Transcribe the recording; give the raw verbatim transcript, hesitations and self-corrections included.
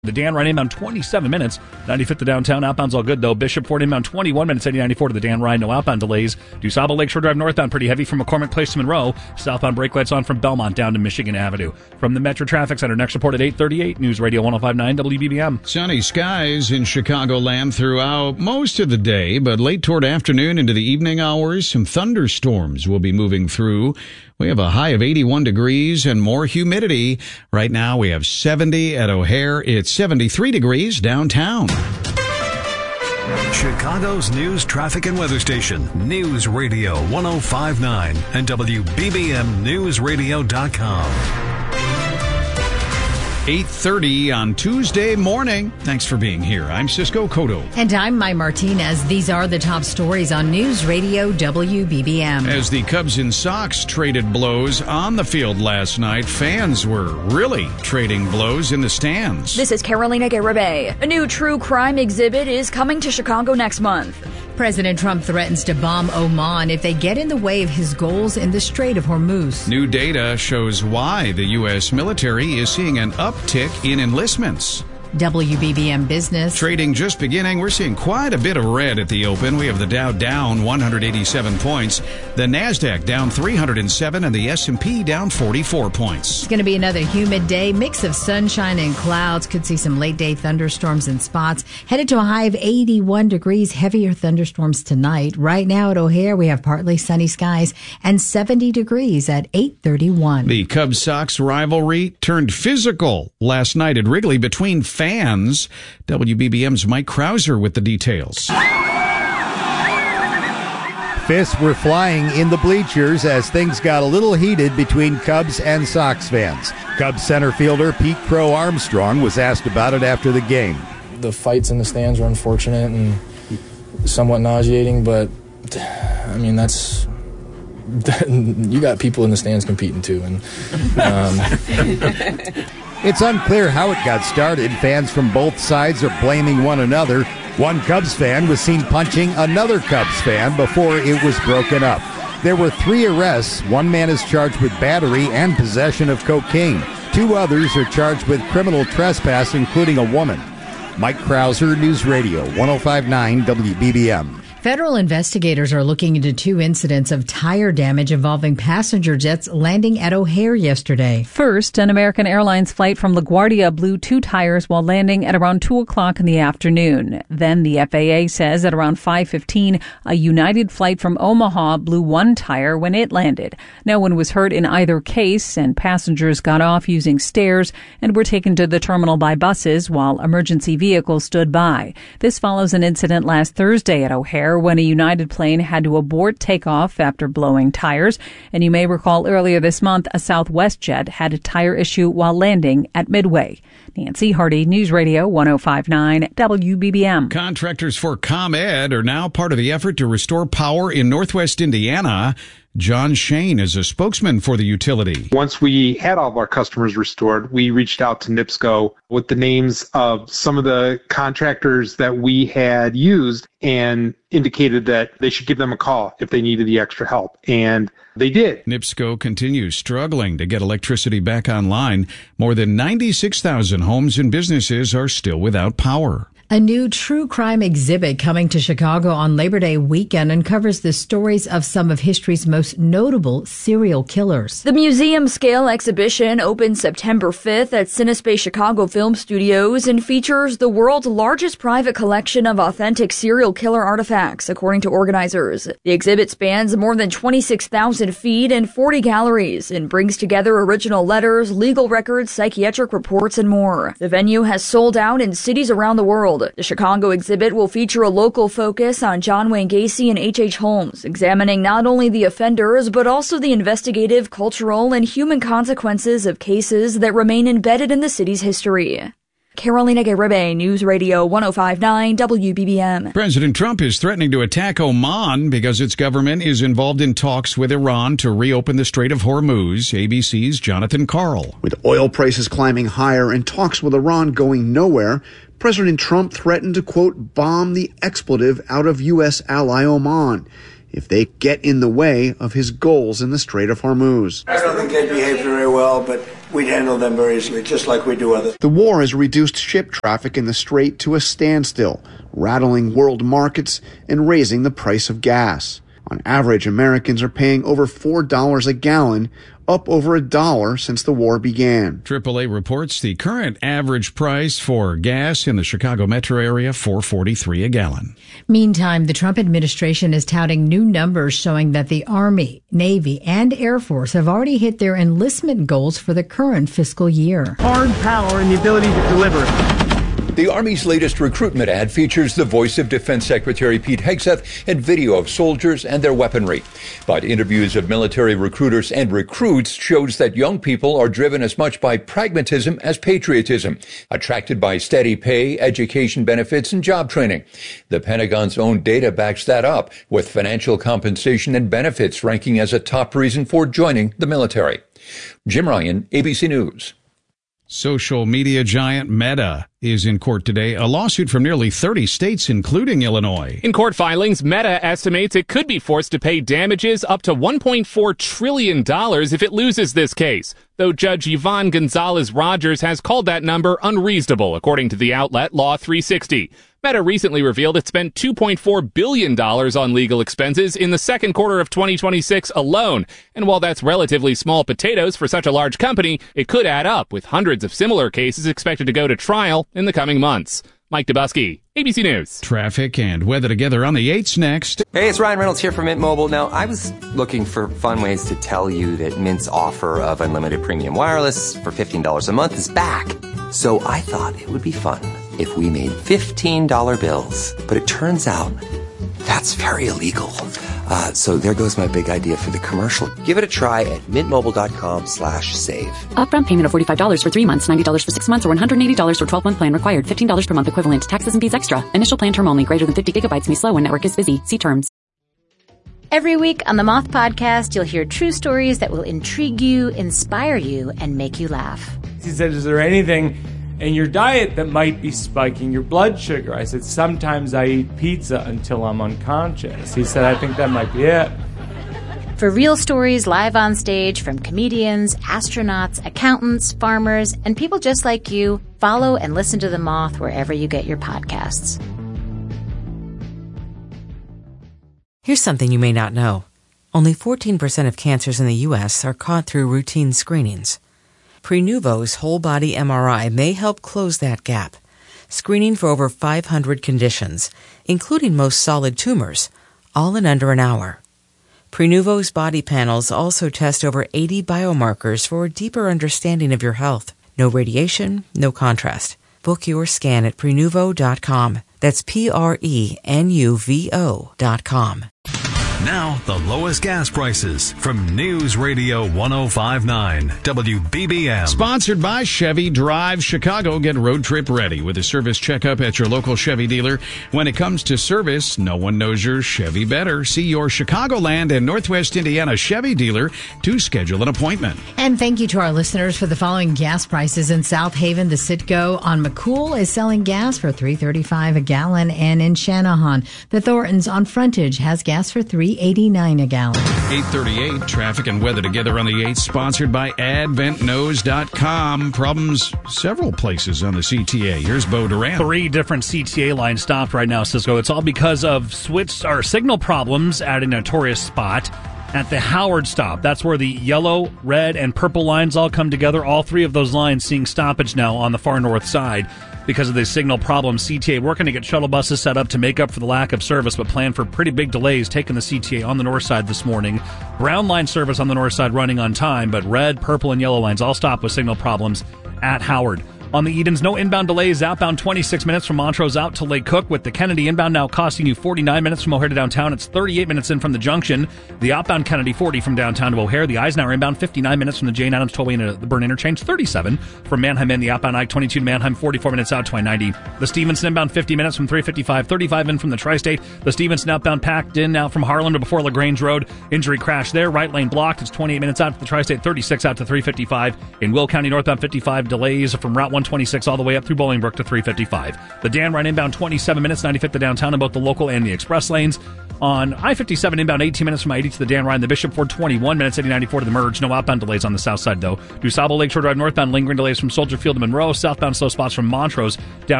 The Dan Ryan inbound twenty-seven minutes, ninety-fifth to downtown. Outbound's all good, though. Bishop Ford inbound twenty-one minutes, eighty ninety-four to the Dan Ryan. No outbound delays. DuSable Lakeshore Drive northbound pretty heavy from McCormick Place to Monroe. Southbound brake lights on from Belmont down to Michigan Avenue. From the Metro Traffic Center, next report at eight thirty-eight. News Radio one oh five point nine W B B M. Sunny skies in Chicagoland throughout most of the day, but late toward afternoon into the evening hours, some thunderstorms will be moving through. We have a high of eighty-one degrees and more humidity. Right now we have seventy at O'Hare. It's seventy-three degrees downtown. Chicago's news, traffic, and weather station. News Radio one oh five point nine and W B B M News Radio dot com. eight thirty on Tuesday morning. Thanks for being here. I'm Cisco Cotto. And I'm Mai Martinez. These are the top stories on News Radio W B B M. As the Cubs and Sox traded blows on the field last night, fans were really trading blows in the stands. This is Carolina Garibay. A new true crime exhibit is coming to Chicago next month. President Trump threatens to bomb Oman if they get in the way of his goals in the Strait of Hormuz. New data shows why the U S military is seeing an uptick in enlistments. W B B M Business. Trading just beginning. We're seeing quite a bit of red at the open. We have the Dow down one hundred eighty-seven points, the NASDAQ down three hundred seven, and the S and P down forty-four points. It's going to be another humid day. Mix of sunshine and clouds. Could see some late-day thunderstorms in spots. Headed to a high of eighty-one degrees. Heavier thunderstorms tonight. Right now at O'Hare, we have partly sunny skies and seventy degrees at eight thirty-one. The Cubs-Sox rivalry turned physical last night at Wrigley between fans. W B B M's Mike Krauser with the details. Fists were flying in the bleachers as things got a little heated between Cubs and Sox fans. Cubs center fielder Pete Crow Armstrong was asked about it after the game. The fights in the stands were unfortunate and somewhat nauseating, but I mean, that's you got people in the stands competing too, and um, it's unclear how it got started. Fans from both sides are blaming one another. One Cubs fan was seen punching another Cubs fan before it was broken up. There were three arrests. One man is charged with battery and possession of cocaine. Two others are charged with criminal trespass, including a woman. Mike Krauser, News Radio one oh five point nine W B B M. Federal investigators are looking into two incidents of tire damage involving passenger jets landing at O'Hare yesterday. First, an American Airlines flight from LaGuardia blew two tires while landing at around two o'clock in the afternoon. Then the F A A says at around five fifteen, a United flight from Omaha blew one tire when it landed. No one was hurt in either case, and passengers got off using stairs and were taken to the terminal by buses while emergency vehicles stood by. This follows an incident last Thursday at O'Hare when a United plane had to abort takeoff after blowing tires. And you may recall earlier this month, a Southwest jet had a tire issue while landing at Midway. Nancy Hardy, News Radio one oh five point nine W B B M. Contractors for ComEd are now part of the effort to restore power in Northwest Indiana. John Shane is a spokesman for the utility. Once we had all of our customers restored, we reached out to NIPSCO with the names of some of the contractors that we had used and indicated that they should give them a call if they needed the extra help. And they did. NIPSCO continues struggling to get electricity back online. More than ninety-six thousand homes and businesses are still without power. A new true crime exhibit coming to Chicago on Labor Day weekend uncovers the stories of some of history's most notable serial killers. The museum-scale exhibition opens September fifth at Cinespace Chicago Film Studios and features the world's largest private collection of authentic serial killer artifacts, according to organizers. The exhibit spans more than twenty-six thousand feet and forty galleries and brings together original letters, legal records, psychiatric reports, and more. The venue has sold out in cities around the world. The Chicago exhibit will feature a local focus on John Wayne Gacy and H H. Holmes, examining not only the offenders, but also the investigative, cultural, and human consequences of cases that remain embedded in the city's history. Carolina Garibay, News Radio one oh five point nine W B B M. President Trump is threatening to attack Oman because its government is involved in talks with Iran to reopen the Strait of Hormuz. A B C's Jonathan Karl. With oil prices climbing higher and talks with Iran going nowhere, President Trump threatened to, quote, bomb the expletive out of U S ally Oman if they get in the way of his goals in the Strait of Hormuz. I don't think they behaved very well, but we'd handle them very easily, just like we do others. The war has reduced ship traffic in the Strait to a standstill, rattling world markets and raising the price of gas. On average, Americans are paying over four dollars a gallon, up over a dollar since the war began. triple A reports the current average price for gas in the Chicago metro area, four dollars and forty-three cents a gallon. Meantime, the Trump administration is touting new numbers showing that the Army, Navy, and Air Force have already hit their enlistment goals for the current fiscal year. Hard power and the ability to deliver. The Army's latest recruitment ad features the voice of Defense Secretary Pete Hegseth and video of soldiers and their weaponry. But interviews of military recruiters and recruits shows that young people are driven as much by pragmatism as patriotism, attracted by steady pay, education benefits, and job training. The Pentagon's own data backs that up, with financial compensation and benefits ranking as a top reason for joining the military. Jim Ryan, A B C News. Social media giant Meta is in court today, a lawsuit from nearly thirty states, including Illinois. In court filings, Meta estimates it could be forced to pay damages up to one point four trillion dollars if it loses this case, though Judge Yvonne Gonzalez-Rogers has called that number unreasonable, according to the outlet Law three sixty. Meta recently revealed it spent two point four billion dollars on legal expenses in the second quarter of twenty twenty-six alone. And while that's relatively small potatoes for such a large company, it could add up, with hundreds of similar cases expected to go to trial in the coming months. Mike Dubusky, A B C News. Traffic and weather together on the eights next. Hey, it's Ryan Reynolds here from Mint Mobile. Now, I was looking for fun ways to tell you that Mint's offer of unlimited premium wireless for fifteen dollars a month is back. So I thought it would be fun if we made fifteen dollar bills. But it turns out that's very illegal. Uh, so there goes my big idea for the commercial. Give it a try at mintmobile.com slash save. Upfront payment of forty-five dollars for three months, ninety dollars for six months, or one hundred eighty dollars for twelve-month plan required. fifteen dollars per month equivalent. Taxes and fees extra. Initial plan term only. Greater than fifty gigabytes may slow when network is busy. See terms. Every week on the Moth Podcast, you'll hear true stories that will intrigue you, inspire you, and make you laugh. He said, is there anything in your diet that might be spiking your blood sugar? I said, sometimes I eat pizza until I'm unconscious. He said, I think that might be it. For real stories live on stage from comedians, astronauts, accountants, farmers, and people just like you, follow and listen to The Moth wherever you get your podcasts. Here's something you may not know. Only fourteen percent of cancers in the U S are caught through routine screenings. Prenuvo's whole-body M R I may help close that gap, screening for over five hundred conditions, including most solid tumors, all in under an hour. Prenuvo's body panels also test over eighty biomarkers for a deeper understanding of your health. No radiation, no contrast. Book your scan at prenuvo dot com. That's P R E N U V O dot com. Now, the lowest gas prices from News Radio ten fifty-nine W B B M. Sponsored by Chevy. Drive Chicago. Get road trip ready with a service checkup at your local Chevy dealer. When it comes to service, no one knows your Chevy better. See your Chicagoland and Northwest Indiana Chevy dealer to schedule an appointment. And thank you to our listeners for the following gas prices. In South Haven, the Citgo on McCool is selling gas for three dollars and thirty-five cents a gallon. And in Shanahan, the Thorntons on Frontage has gas for three dollars and eighty-nine cents a gallon. eight thirty-eight, traffic and weather together on the eighth, sponsored by advent nose dot com. Problems several places on the C T A. Here's Bo Duran. Three different C T A lines stopped right now, Cisco. It's all because of switch or signal problems at a notorious spot at the Howard stop. That's where the yellow, red, and purple lines all come together. All three of those lines seeing stoppage now on the far north side because of the signal problem. C T A working to get shuttle buses set up to make up for the lack of service, but plan for pretty big delays taking the C T A on the north side this morning. Brown line service on the north side running on time, but red, purple, and yellow lines all stop with signal problems at Howard. On the Edens, no inbound delays. Outbound twenty-six minutes from Montrose out to Lake Cook, with the Kennedy inbound now costing you forty-nine minutes from O'Hare to downtown. It's thirty-eight minutes in from the junction. The outbound Kennedy forty from downtown to O'Hare. The Eisenhower inbound fifty-nine minutes from the Jane Addams tollway into the Byrne interchange. thirty-seven from Manheim in. The outbound I twenty-two to Manheim, forty-four minutes out to I ninety. The Stevenson inbound fifty minutes from three fifty-five. thirty-five in from the Tri-State. The Stevenson outbound packed in now from Harlem to before LaGrange Road. Injury crash there. Right lane blocked. It's twenty-eight minutes out to the Tri-State. thirty-six out to three fifty-five. In Will County northbound fifty-five. Delays from Route one twenty-six all the way up through Bolingbrook to three fifty-five. The Dan Ryan inbound twenty-seven minutes, ninety-fifth to downtown in both the local and the express lanes. On I fifty-seven inbound, eighteen minutes from I eighty to the Dan Ryan, the Bishop Ford, twenty-one minutes, eighty ninety-four to the Merge. No outbound delays on the south side, though. DuSable Lakeshore Drive northbound, lingering delays from Soldier Field to Monroe. Southbound slow spots from Montrose down